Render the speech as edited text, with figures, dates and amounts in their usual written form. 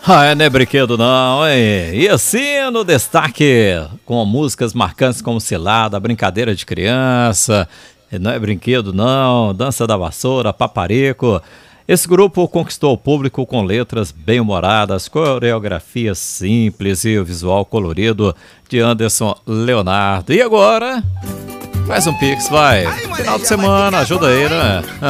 Não é brinquedo não, hein? E assim no destaque, com músicas marcantes como Cilada, Brincadeira de Criança, não é brinquedo não, Dança da Vassoura, Paparico. Esse grupo conquistou o público com letras bem-humoradas, coreografia simples e o visual colorido de Anderson Leonardo. E agora, faz um pix, vai. Final de semana, ajuda aí, né?